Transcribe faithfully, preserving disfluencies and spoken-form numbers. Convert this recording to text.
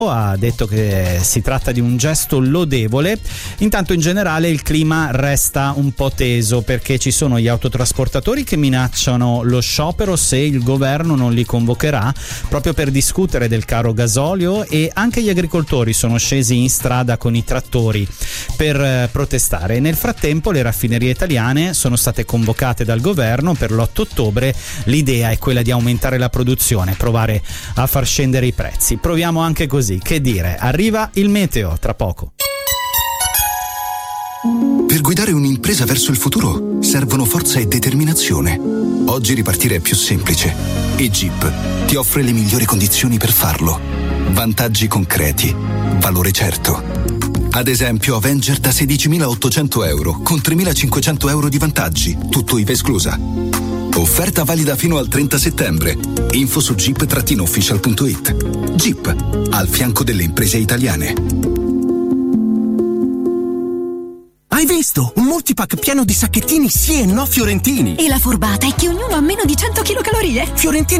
ha detto che si tratta di un gesto lodevole. Intanto in generale il clima resta un po' teso perché ci sono gli autotrasportatori che minacciano lo sciopero se il governo non li convocherà proprio per discutere del caro gasolio, e anche gli agricoltori sono scesi in strada con i trattori per protestare. Nel frattempo le raffinerie italiane sono state convocate dal governo per l'otto ottobre. L'idea è quella di aumentare la produzione, provare a far scendere i prezzi. Proviamo anche così. Che dire, arriva il meteo tra poco. Per guidare un'impresa verso il futuro servono forza e determinazione. Oggi ripartire è più semplice e Jeep ti offre le migliori condizioni per farlo. Vantaggi concreti, valore certo. Ad esempio Avenger da sedicimilaottocento euro con tremilacinquecento euro di vantaggi, tutto I V A esclusa. Offerta valida fino al trenta settembre. Info su jeep official punto it. Jeep, al fianco delle imprese italiane. Hai visto? Un multipack pieno di sacchettini sì e no fiorentini. E la furbata è che ognuno ha meno di cento chilocalorie. Fiorentini